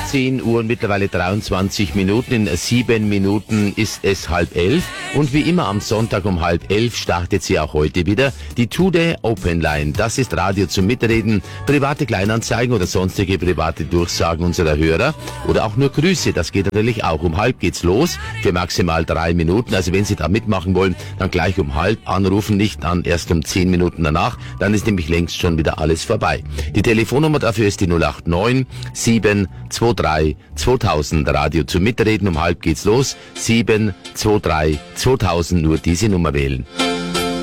10 Uhr und mittlerweile 23 Minuten. In 7 Minuten ist es 10:30. Und wie immer am Sonntag um 10:30 startet sie auch heute wieder. Die Today Open Line. Das ist Radio zum Mitreden, private Kleinanzeigen oder sonstige private Durchsagen unserer Hörer. Oder auch nur Grüße. Das geht natürlich auch. Um 10:30 geht's los. Für maximal 3 Minuten. Also wenn Sie da mitmachen wollen, dann gleich um 10:30 anrufen. Nicht dann erst um 10 Minuten danach. Dann ist nämlich längst schon wieder alles vorbei. Die Telefonnummer dafür ist die 089 723 2000. Radio zum Mitreden, um 10:30 geht's los. 723 2000, nur diese Nummer wählen.